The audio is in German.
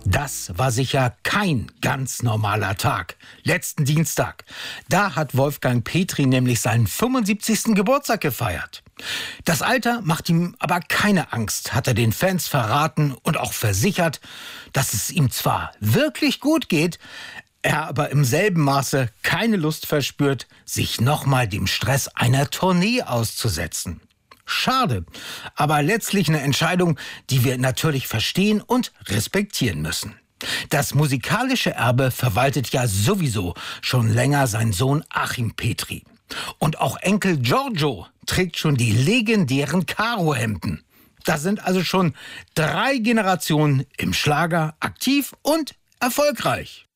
Das war sicher kein ganz normaler Tag. Letzten Dienstag. Da hat Wolfgang Petri nämlich seinen 75. Geburtstag gefeiert. Das Alter macht ihm aber keine Angst, hat er den Fans verraten und auch versichert, dass es ihm zwar wirklich gut geht, er aber im selben Maße keine Lust verspürt, sich nochmal dem Stress einer Tournee auszusetzen. Schade, aber letztlich eine Entscheidung, die wir natürlich verstehen und respektieren müssen. Das musikalische Erbe verwaltet ja sowieso schon länger sein Sohn Achim Petri. Und auch Enkel Giorgio trägt schon die legendären Karohemden. Da sind also schon 3 Generationen im Schlager aktiv und erfolgreich.